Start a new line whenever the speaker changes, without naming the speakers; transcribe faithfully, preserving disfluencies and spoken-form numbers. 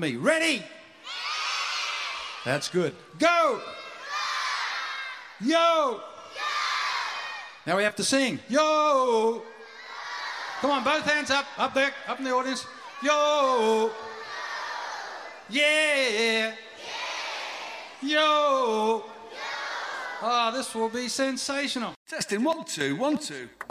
me. Ready? That's good. Go! Yo! Now we have to sing. Yo! Come on, both hands up. Up there, up in the audience. Yo! Yeah! Yo! Oh, this will be sensational.
Testing, one, two, one, two.